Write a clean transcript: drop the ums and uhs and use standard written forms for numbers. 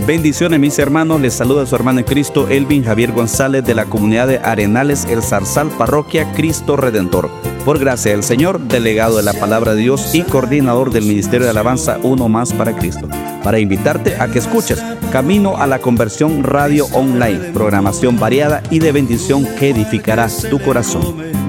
Bendiciones mis hermanos, les saluda su hermano en Cristo Elvin Javier González de la comunidad de Arenales El Zarzal, parroquia Cristo Redentor. Por gracia del Señor, delegado de la Palabra de Dios y coordinador del Ministerio de Alabanza Uno Más para Cristo, para invitarte a que escuches Camino a la Conversión Radio Online, programación variada y de bendición que edificará tu corazón.